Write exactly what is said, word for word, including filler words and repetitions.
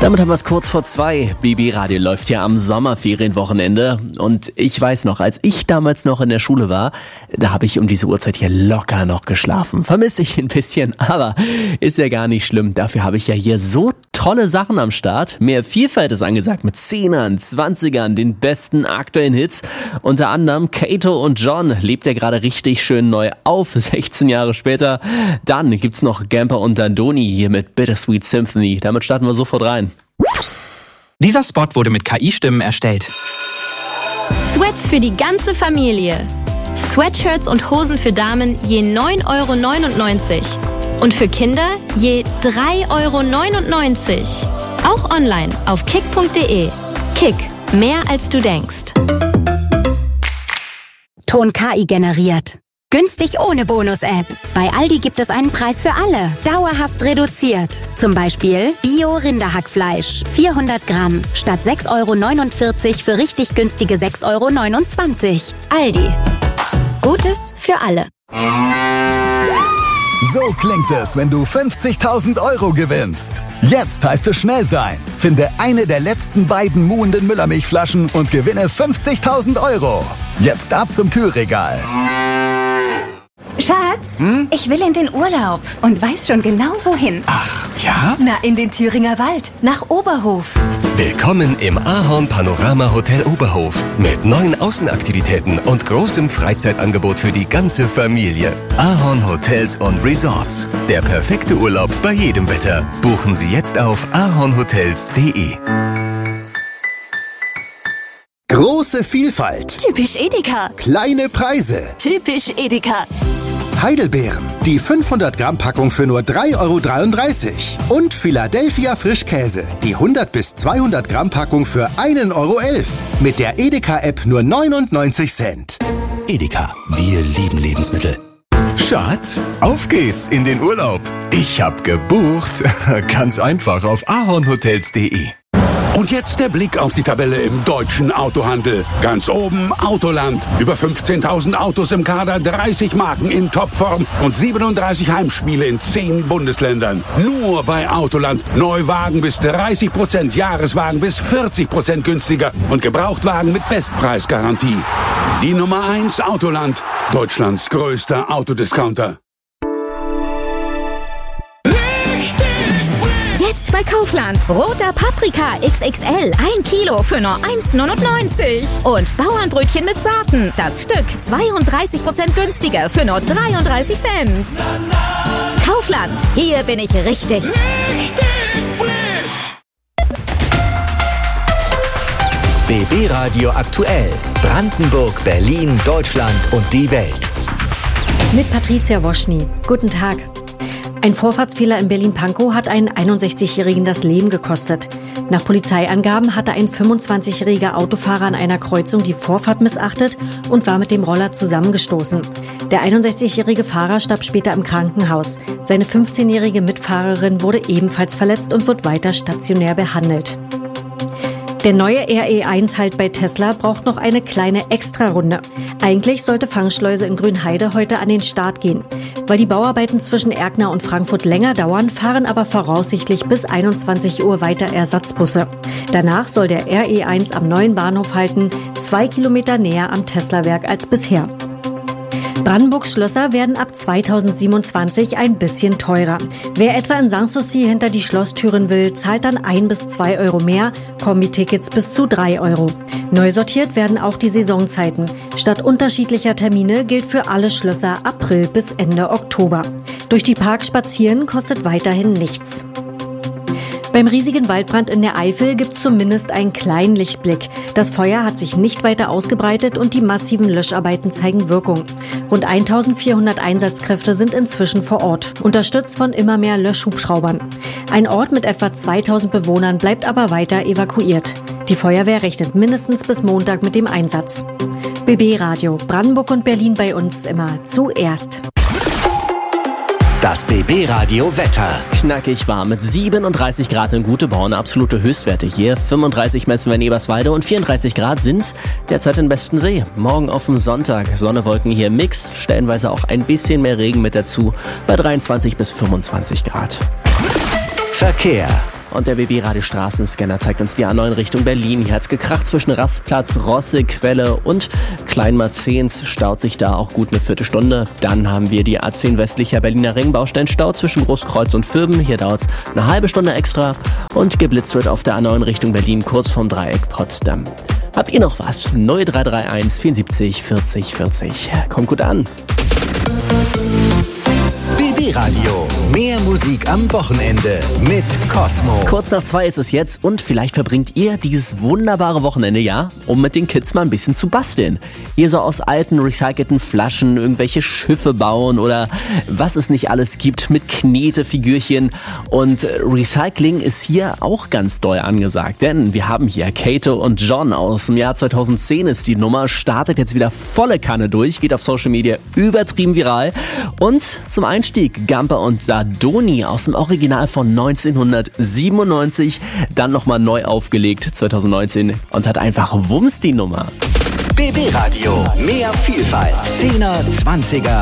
Damit haben wir es kurz vor zwei. B B Radio läuft ja am Sommerferienwochenende. Und ich weiß noch, als ich damals noch in der Schule war, da habe ich um diese Uhrzeit hier locker noch geschlafen. Vermisse ich ein bisschen, aber ist ja gar nicht schlimm. Dafür habe ich ja hier so tolle Sachen am Start. Mehr Vielfalt ist angesagt mit Zehnern, Zwanzigern, den besten aktuellen Hits. Unter anderem Kato und John lebt ja gerade richtig schön neu auf, sechzehn Jahre später. Dann gibt's noch Gamper und Dandoni hier mit Bittersweet Symphony. Damit starten wir sofort rein. Dieser Spot wurde mit K I-Stimmen erstellt. Sweats für die ganze Familie. Sweatshirts und Hosen für Damen je neun Euro neunundneunzig. Und für Kinder je drei Euro neunundneunzig. Auch online auf kick punkt de. Kick, mehr als du denkst. Ton K I generiert. Günstig ohne Bonus-App. Bei Aldi gibt es einen Preis für alle. Dauerhaft reduziert. Zum Beispiel Bio-Rinderhackfleisch. vierhundert Gramm. Statt sechs Euro neunundvierzig für richtig günstige sechs Euro neunundzwanzig. Aldi. Gutes für alle. So klingt es, wenn du fünfzigtausend Euro gewinnst. Jetzt heißt es schnell sein. Finde eine der letzten beiden muhenden Müllermilchflaschen und gewinne fünfzigtausend Euro. Jetzt ab zum Kühlregal. Schatz, Hm? ich will in den Urlaub und weiß schon genau wohin. Ach, ja? Na, in den Thüringer Wald, nach Oberhof. Willkommen im Ahorn Panorama Hotel Oberhof mit neuen Außenaktivitäten und großem Freizeitangebot für die ganze Familie. Ahorn Hotels und Resorts. Der perfekte Urlaub bei jedem Wetter. Buchen Sie jetzt auf ahornhotels punkt de. Große Vielfalt. Typisch Edeka. Kleine Preise. Typisch Edeka. Heidelbeeren. Die fünfhundert Gramm Packung für nur drei Euro dreiunddreißig. Und Philadelphia Frischkäse. Die hundert bis zweihundert Gramm Packung für ein Euro elf. Mit der Edeka-App nur neunundneunzig Cent. Edeka, wir lieben Lebensmittel. Schatz, auf geht's in den Urlaub. Ich hab gebucht. Ganz einfach auf ahornhotels punkt de. Und jetzt der Blick auf die Tabelle im deutschen Autohandel. Ganz oben Autoland. Über fünfzehntausend Autos im Kader, dreißig Marken in Topform und siebenunddreißig Heimspiele in zehn Bundesländern. Nur bei Autoland. Neuwagen bis dreißig Prozent, Jahreswagen bis vierzig Prozent günstiger und Gebrauchtwagen mit Bestpreisgarantie. Die Nummer eins Autoland. Deutschlands größter Autodiscounter. Jetzt bei Kaufland. Roter Paprika X X L. Ein Kilo für nur eins neunundneunzig. Und Bauernbrötchen mit Sorten. Das Stück zweiunddreißig Prozent günstiger für nur dreiunddreißig Cent. Kaufland. Hier bin ich richtig. Richtig frisch. B B Radio aktuell. Brandenburg, Berlin, Deutschland und die Welt. Mit Patricia Woschny. Guten Tag. Ein Vorfahrtsfehler in Berlin-Pankow hat einen einundsechzigjährigen das Leben gekostet. Nach Polizeiangaben hatte ein fünfundzwanzigjähriger Autofahrer an einer Kreuzung die Vorfahrt missachtet und war mit dem Roller zusammengestoßen. Der einundsechzigjährige Fahrer starb später im Krankenhaus. Seine fünfzehnjährige Mitfahrerin wurde ebenfalls verletzt und wird weiter stationär behandelt. Der neue R E eins Halt bei Tesla braucht noch eine kleine Extrarunde. Eigentlich sollte Fangschleuse in Grünheide heute an den Start gehen. Weil die Bauarbeiten zwischen Erkner und Frankfurt länger dauern, fahren aber voraussichtlich bis einundzwanzig Uhr weiter Ersatzbusse. Danach soll der R E eins am neuen Bahnhof halten, zwei Kilometer näher am Tesla-Werk als bisher. Brandenburgs Schlösser werden ab zweitausendsiebenundzwanzig ein bisschen teurer. Wer etwa in Sanssouci hinter die Schlosstüren will, zahlt dann ein bis zwei Euro mehr, Kombi-Tickets bis zu drei Euro. Neu sortiert werden auch die Saisonzeiten. Statt unterschiedlicher Termine gilt für alle Schlösser April bis Ende Oktober. Durch die Parks spazieren kostet weiterhin nichts. Beim riesigen Waldbrand in der Eifel gibt es zumindest einen kleinen Lichtblick. Das Feuer hat sich nicht weiter ausgebreitet und die massiven Löscharbeiten zeigen Wirkung. Rund eintausendvierhundert Einsatzkräfte sind inzwischen vor Ort, unterstützt von immer mehr Löschhubschraubern. Ein Ort mit etwa zweitausend Bewohnern bleibt aber weiter evakuiert. Die Feuerwehr rechnet mindestens bis Montag mit dem Einsatz. B B Radio, Brandenburg und Berlin bei uns immer zuerst. Das B B Radio Wetter. Knackig warm mit siebenunddreißig Grad in Güteborn, absolute Höchstwerte hier. fünfunddreißig messen wir in Eberswalde und vierunddreißig Grad sind's derzeit in Bestensee. Morgen auf dem Sonntag, Sonne, Wolken hier mixed, stellenweise auch ein bisschen mehr Regen mit dazu, bei dreiundzwanzig bis fünfundzwanzig Grad. Verkehr. Und der B B-Radio Straßenscanner zeigt uns die A neun Richtung Berlin. Hier hat's gekracht zwischen Rastplatz, Rosse, Quelle und Kleinmarzens. Staut sich da auch gut eine Viertelstunde. Dann haben wir die A zehn westlicher Berliner Ring. Baustellenstau zwischen Großkreuz und Firben. Hier dauert's eine halbe Stunde extra. Und geblitzt wird auf der A neun Richtung Berlin, kurz vorm Dreieck Potsdam. Habt ihr noch was? null drei drei eins vierundsiebzig vierzig vierzig. Kommt gut an. B B-Radio. Mehr Musik am Wochenende mit Cosmo. Kurz nach zwei ist es jetzt und vielleicht verbringt ihr dieses wunderbare Wochenende, ja, um mit den Kids mal ein bisschen zu basteln. Ihr so aus alten, recycelten Flaschen irgendwelche Schiffe bauen oder was es nicht alles gibt mit Knetefigürchen. Und Recycling ist hier auch ganz doll angesagt, denn wir haben hier Kate und John aus dem Jahr zweitausendzehn ist die Nummer, startet jetzt wieder volle Kanne durch, geht auf Social Media übertrieben viral. Und zum Einstieg Gamper und Dadoni aus dem Original von neunzehnhundertsiebenundneunzig, dann nochmal neu aufgelegt zweitausendneunzehn und hat einfach Wumms die Nummer. B B-Radio. Mehr Vielfalt. Zehner, Zwanziger